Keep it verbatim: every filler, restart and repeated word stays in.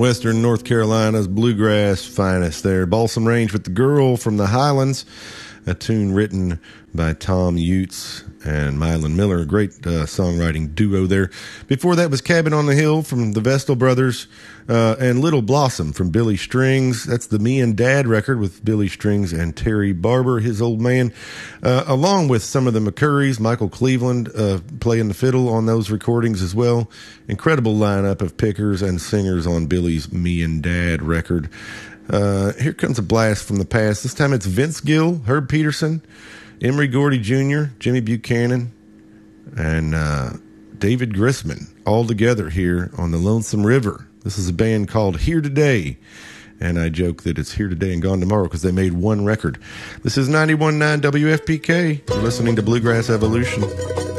Western North Carolina's bluegrass finest there. Balsam Range with The Girl from the Highlands, a tune written by Tom Utes and Mylon Miller, a great uh, songwriting duo there. Before that was Cabin on the Hill from the Vestal Brothers, uh, and Little Blossom from Billy Strings. That's the Me and Dad record with Billy Strings and Terry Barber, his old man, uh, along with some of the McCurrys, Michael Cleveland uh, playing the fiddle on those recordings as well. Incredible lineup of pickers and singers on Billy's Me and Dad record. Uh, here comes a blast from the past. This time it's Vince Gill, Herb Peterson, Emory Gordy Junior, Jimmy Buchanan, and uh, David Grisman, all together here on the Lonesome River. This is a band called Here Today, and I joke that it's Here Today and Gone Tomorrow because they made one record. This is ninety-one point nine W F P K. You're listening to Bluegrass Evolution.